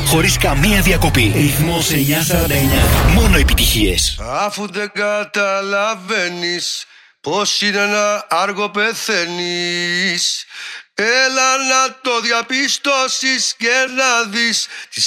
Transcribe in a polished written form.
Χωρίς καμία διακοπή. Ρυθμός 949. Μόνο επιτυχίες. Αφού δεν καταλαβαίνεις πως είναι να άργο πεθαίνεις, έλα να το διαπιστώσεις και να δεις τις